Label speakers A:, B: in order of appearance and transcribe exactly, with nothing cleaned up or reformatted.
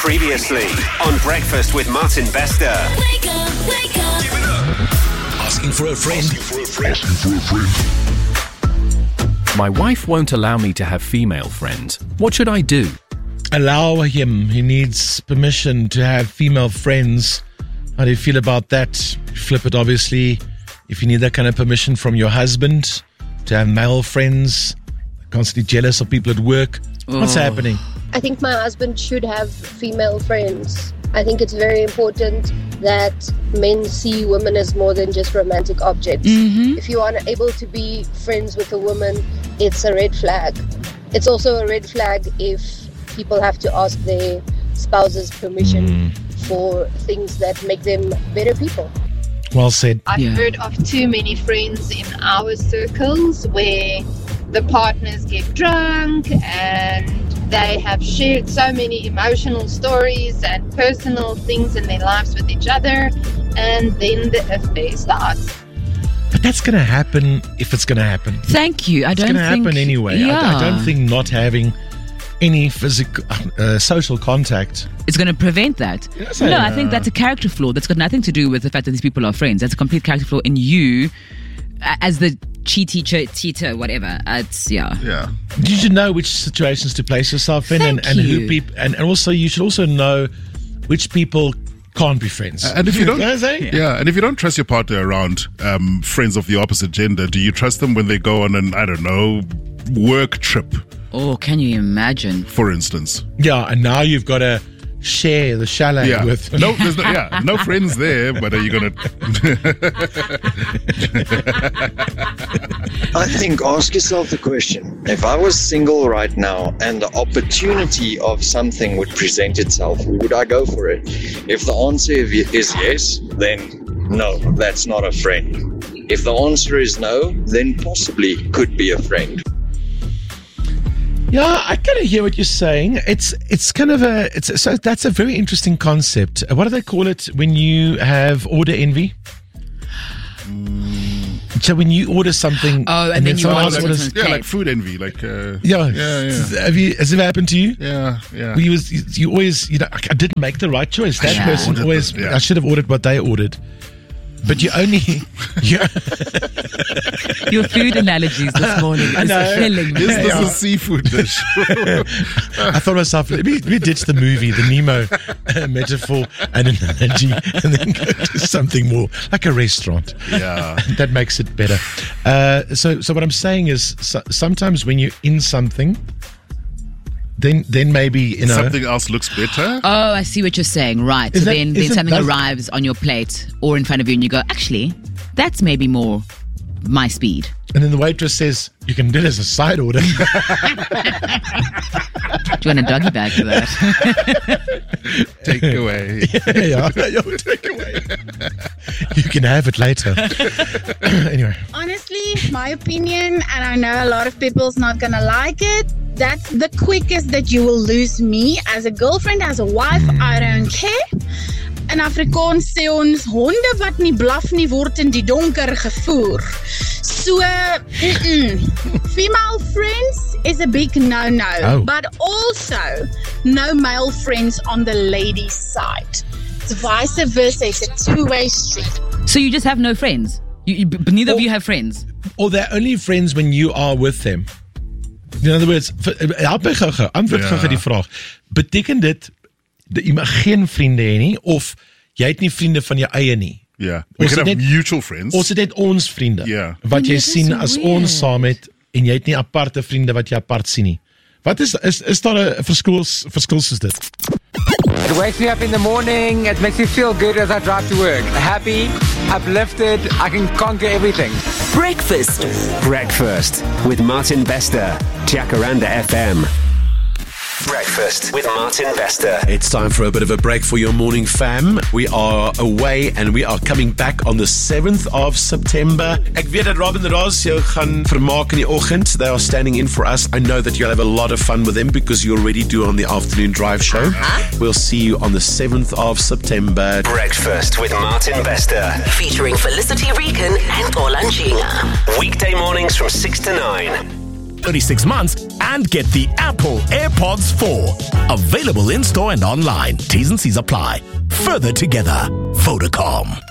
A: Previously on Breakfast with Martin Bester.
B: Wake up, wake up.
C: Give it up. Asking for a friend. Asking for a friend. Asking for a friend.
D: My wife won't allow me to have female friends. What should I do?
E: Allow him. He needs permission to have female friends. How do you feel about that? Flip it, obviously. If you need that kind of permission from your husband to have male friends, constantly jealous of people at work, oh. What's happening?
F: I think my husband should have female friends. I think it's very important that men see women as more than just romantic objects.
G: Mm-hmm.
F: If you are unable to be friends with a woman, it's a red flag. It's also a red flag if people have to ask their spouse's permission mm. for things that make them better people.
E: Well said.
H: I've
D: yeah.
H: heard of too many friends in our circles where the partners get drunk and they have shared so many emotional stories and personal things in their lives with each other, and then the affair starts.
E: But that's going to happen if it's going to happen.
G: Thank you. I
E: it's
G: don't
E: think... It's going to happen anyway.
G: Yeah.
E: I, I don't think not having any physical, uh, social contact...
G: It's going to prevent that.
E: Yes,
G: no,
E: I,
G: I think that's a character flaw. That's got nothing to do with the fact that these people are friends. That's a complete character flaw in you as the chi teacher, teacher, whatever. Uh, it's, yeah.
I: Yeah.
E: You should know which situations to place yourself in,
G: Thank
E: and, and
G: you.
E: who people, and, and also you should also know which people can't be friends.
I: Uh, and if you don't,
E: yeah.
I: yeah, and if you don't trust your partner around um, friends of the opposite gender, do you trust them when they go on an, I don't know, work trip?
G: Oh, can you imagine?
I: For instance.
E: Yeah, and now you've got to share the chalet
I: yeah.
E: with.
I: No, there's no, yeah, no friends there, but are you gonna?
J: I think ask yourself the question: if I was single right now and the opportunity of something would present itself, would I go for it? If the answer is yes, then no, that's not a friend. If the answer is no, then possibly could be a friend.
E: Yeah, I kind of hear what you're saying. It's it's kind of a it's so that's a very interesting concept. What do they call it when you have order envy? Mm. So when you order something,
G: oh, and, and then, then you
I: want
G: like,
I: orders, yeah, like food envy, like uh,
E: yeah,
I: yeah, yeah.
E: Have you has it happened to you?
I: Yeah, yeah.
E: Well, you was you, you always you know I didn't make the right choice. That
G: yeah.
E: person always
I: yeah.
E: I should have ordered what they ordered. But you only... You
G: Your food analogies this morning is killing me.
I: Is this yeah. a seafood dish?
E: I thought myself, let me, let me ditch the movie, the Nemo uh, metaphor and analogy, and then go to something more like a restaurant.
I: Yeah.
E: That makes it better. Uh, so, so what I'm saying is so, sometimes when you're in something... Then, then maybe you know
I: something else looks better.
G: Oh, I see what you're saying. Right.
E: Is
G: so
E: that,
G: then, then something
E: does,
G: arrives on your plate or in front of you, and you go, "Actually, that's maybe more my speed."
E: And then the waitress says, "You can do it as a side order."
G: Do you want a doggy bag for that?
I: Take away.
E: Yeah, yeah, yeah, take away. You can have it later. Anyway.
K: Honestly, my opinion, and I know a lot of people's not gonna like it. That's the quickest that you will lose me as a girlfriend, as a wife. I don't care. In Afrikaans sê ons honde wat nie blaf nie word in die donker gevoer. So, mm-mm. Female friends is a big no-no,
E: oh.
K: but also no male friends on the ladies' side. It's vice versa. It's a two-way street.
G: So you just have no friends? You, you, but neither or, of you have friends?
E: Or they're only friends when you are with them. In other words, help my gou-gou, antwoord
I: ja.
E: gou-gou die vraag. Beteken dit dat jy mag geen vriende hê nie, of jy het nie vriende van jou eie nie?
I: Ja, we
E: ons
I: can have
E: net,
I: mutual friends.
E: Ons het net ons vriende,
I: ja.
E: wat jy
G: nee,
E: sien
G: so
E: as
G: weird.
E: ons saam het, en jy het nie aparte vriende wat jy apart sien nie. Wat is, is, is daar een verskil, verskil soos dit?
L: It wakes me up in the morning. It makes me feel good as I drive to work. Happy, uplifted, I can conquer everything.
A: Breakfast. Breakfast with Martin Bester. Jacaranda F M. Breakfast with Martin Bester.
C: It's time for a bit of a break for your morning fam. We are away and we are coming back on the seventh of September. Ek weet dat Robin Ross jou gaan vermaak in die oggend. They are standing in for us. I know that you'll have a lot of fun with them because you already do on the afternoon drive show. Uh-huh. We'll see you on the seventh of September.
A: Breakfast with Martin Bester.
B: Featuring Felicity Regan and Ola Njinga.
A: Weekday mornings from six to nine.
D: thirty-six months
M: and get the Apple AirPods four. Available in-store and online. T's and C's apply. Further together. Vodacom.